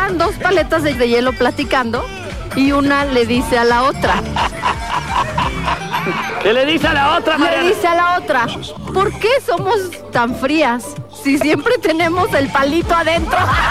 Están dos paletas de hielo platicando y una le dice a la otra. ¿Qué le dice a la otra, Mariana? Le dice a la otra, ¿por qué somos tan frías si siempre tenemos el palito adentro?